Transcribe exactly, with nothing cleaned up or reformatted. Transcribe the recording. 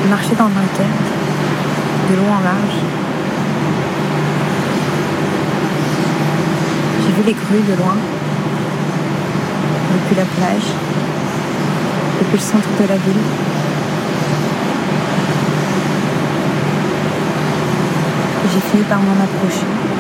marché dans un quai, de long en large. J'ai vu les grues de loin, depuis la plage, depuis le centre de la ville. J'ai fini par m'en approcher.